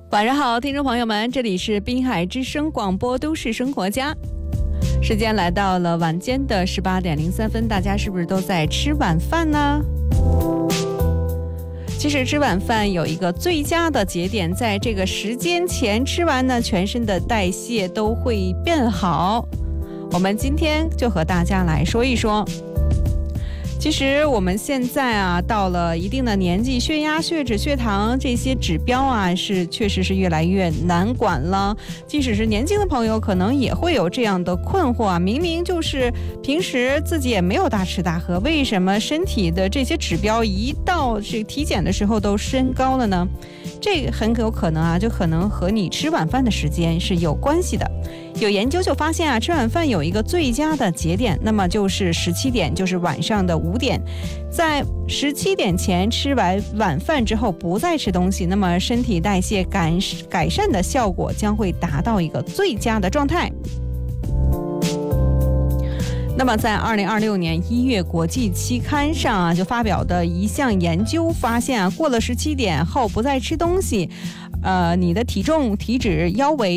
晚上好，听众朋友们，这里是滨海之声广播都市生活家，时间来到了晚间的18点03分，大家是不是都在吃晚饭呢？其实吃晚饭有一个最佳的节点，在这个时间前吃完呢，全身的代谢都会变好。我们今天就和大家来说一说，其实我们现在啊，到了一定的年纪，血压、血脂、血糖这些指标啊，确实是越来越难管了。即使是年轻的朋友，可能也会有这样的困惑啊，明明就是平时自己也没有大吃大喝，为什么身体的这些指标一到这体检的时候都升高了呢？这个很有可能啊，就可能和你吃晚饭的时间是有关系的。有研究就发现啊，吃晚饭有一个最佳的节点，那么就是17点，就是晚上的5点。在17点前吃完晚饭之后不再吃东西，那么身体代谢改善的效果将会达到一个最佳的状态。那么在2026年1月国际期刊上啊，就发表的一项研究发现啊，过了17点后不再吃东西，你的体重、体脂、腰围